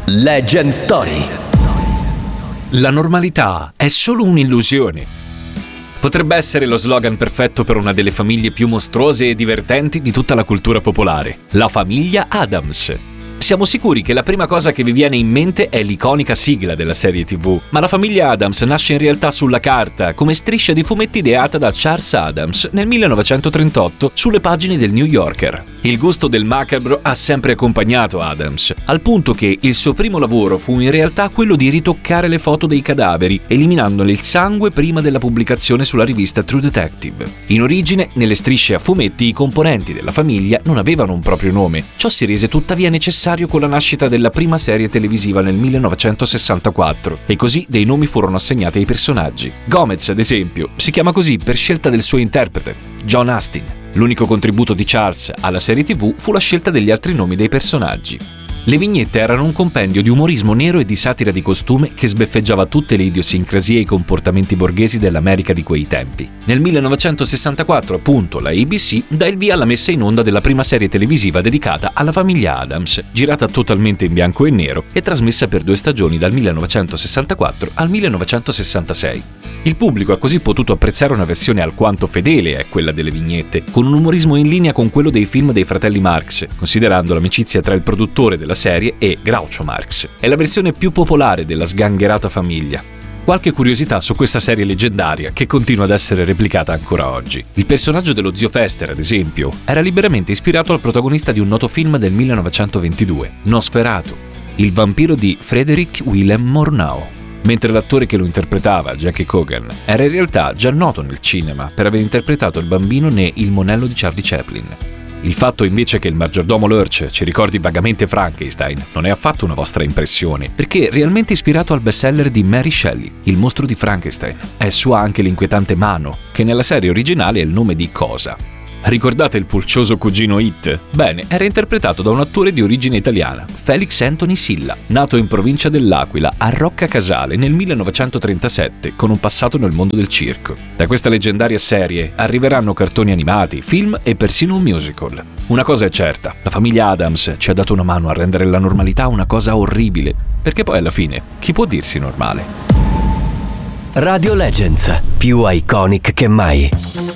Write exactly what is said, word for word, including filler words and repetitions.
Legend Story. La normalità è solo un'illusione. Potrebbe essere lo slogan perfetto per una delle famiglie più mostruose e divertenti di tutta la cultura popolare, la famiglia Addams. Siamo sicuri che la prima cosa che vi viene in mente è l'iconica sigla della serie tivù, ma la famiglia Addams nasce in realtà sulla carta come striscia di fumetti ideata da Charles Addams nel millenovecentotrentotto sulle pagine del New Yorker. Il gusto del macabro ha sempre accompagnato Addams, al punto che il suo primo lavoro fu in realtà quello di ritoccare le foto dei cadaveri, eliminandone il sangue prima della pubblicazione sulla rivista True Detective. In origine, nelle strisce a fumetti i componenti della famiglia non avevano un proprio nome. Ciò si rese tuttavia necessario con la nascita della prima serie televisiva nel millenovecentosessantaquattro, e così dei nomi furono assegnati ai personaggi. Gomez, ad esempio, si chiama così per scelta del suo interprete, John Astin. L'unico contributo di Charles alla serie tivù fu la scelta degli altri nomi dei personaggi. Le vignette erano un compendio di umorismo nero e di satira di costume che sbeffeggiava tutte le idiosincrasie e i comportamenti borghesi dell'America di quei tempi. Nel millenovecentosessantaquattro, appunto, la A B C dà il via alla messa in onda della prima serie televisiva dedicata alla famiglia Addams, girata totalmente in bianco e nero e trasmessa per due stagioni dal millenovecentosessantaquattro al millenovecentosessantasei. Il pubblico ha così potuto apprezzare una versione alquanto fedele a quella delle vignette, con un umorismo in linea con quello dei film dei fratelli Marx, considerando l'amicizia tra il produttore della serie e Groucho Marx. È la versione più popolare della sgangherata famiglia. Qualche curiosità su questa serie leggendaria che continua ad essere replicata ancora oggi. Il personaggio dello zio Fester, ad esempio, era liberamente ispirato al protagonista di un noto film del millenovecentoventidue, Nosferatu, il vampiro di Frederick Willem Murnau. Mentre l'attore che lo interpretava, Jackie Coogan, era in realtà già noto nel cinema per aver interpretato il bambino ne Il monello di Charlie Chaplin. Il fatto invece che il maggiordomo Lurch ci ricordi vagamente Frankenstein non è affatto una vostra impressione, perché è realmente ispirato al bestseller di Mary Shelley, Il mostro di Frankenstein. È sua anche l'inquietante Mano, che nella serie originale è il nome di Cosa. Ricordate il pulcioso cugino It? Bene, era interpretato da un attore di origine italiana, Felix Anthony Silla, nato in provincia dell'Aquila, a Rocca Casale nel millenovecentotrentasette, con un passato nel mondo del circo. Da questa leggendaria serie arriveranno cartoni animati, film e persino un musical. Una cosa è certa, la famiglia Addams ci ha dato una mano a rendere la normalità una cosa orribile, perché poi alla fine, chi può dirsi normale? Radio Legends, più iconic che mai.